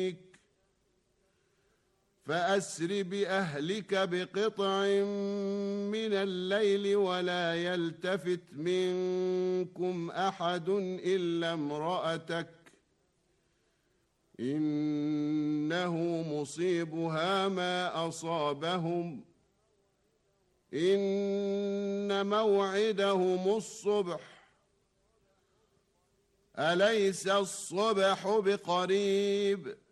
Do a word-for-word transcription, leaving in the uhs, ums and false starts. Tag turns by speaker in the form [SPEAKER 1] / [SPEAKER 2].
[SPEAKER 1] فأسر بأهلك بقطع من الليل ولا يلتفت منكم أحد إلا امرأتك إنه مصيبها ما أصابهم إن موعدهم الصبح أليس الصبح بقريب